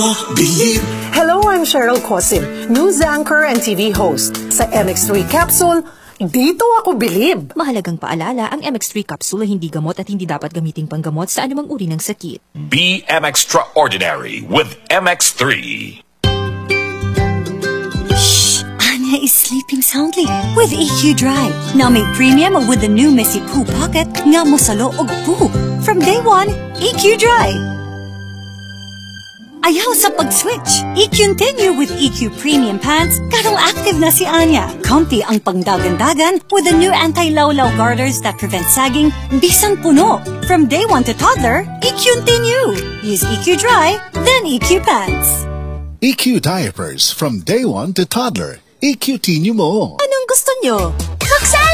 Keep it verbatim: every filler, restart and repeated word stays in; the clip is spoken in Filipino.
Believe. Hello, I'm Cheryl Cosim, news anchor and T V host. Sa M X three Capsule, dito ako bilib. Mahalagang paalala, ang M X three Capsule ay hindi gamot at hindi dapat gamiting panggamot sa anumang uri ng sakit. Be M Extraordinary with M X three. Shh! Anya is sleeping soundly with E Q Dry. Now made premium with the new Messy Poo Pocket nga mosalo og poo. From day one, E Q Dry. Ayaw sa pag-switch. I-continue with E Q Premium Pants. Karong active na si Anya. Comfy ang pangdagan-dagan with the new anti-lawlaw garters that prevent sagging. Bisan puno. From day one to toddler, I-continue. Use E Q Dry, then E Q Pants. E Q Diapers from day one to toddler. I-continue mo. Anong gusto nyo?